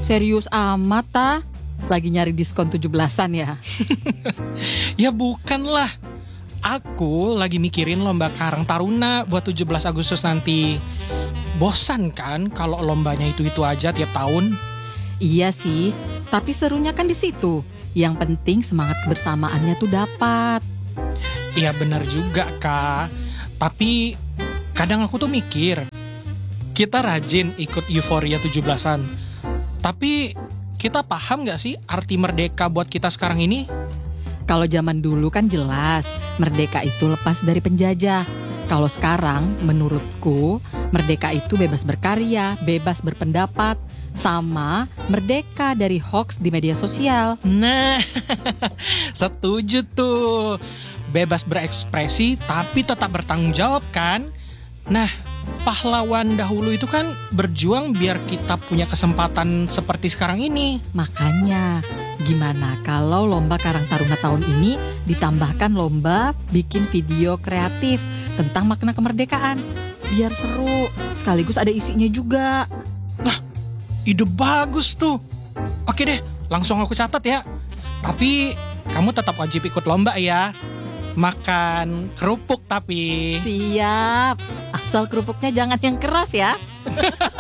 Serius amat, Ta? Lagi nyari diskon 17-an ya? Ya bukanlah. Aku lagi mikirin lomba Karang Taruna buat 17 Agustus nanti. Bosan kan kalau lombanya itu-itu aja tiap tahun? Iya sih, tapi serunya kan di situ. Yang penting semangat kebersamaannya tuh dapat. Iya benar juga, Kak. Tapi kadang aku tuh mikir, kita rajin ikut euforia 17-an. Tapi kita paham gak sih arti merdeka buat kita sekarang ini? Kalau zaman dulu kan jelas, merdeka itu lepas dari penjajah. Kalau sekarang, menurutku, merdeka itu bebas berkarya, bebas berpendapat, sama merdeka dari hoax di media sosial. Nah, setuju tuh. Bebas berekspresi tapi tetap bertanggung jawab kan? Nah, pahlawan dahulu itu kan berjuang biar kita punya kesempatan seperti sekarang ini. Makanya, gimana kalau lomba Karang Taruna tahun ini ditambahkan lomba bikin video kreatif tentang makna kemerdekaan? Biar seru, sekaligus ada isinya juga. Nah, ide bagus tuh. Oke deh, langsung aku catat ya. Tapi kamu tetap wajib ikut lomba ya. Makan kerupuk tapi. Siap, asal kerupuknya jangan yang keras ya.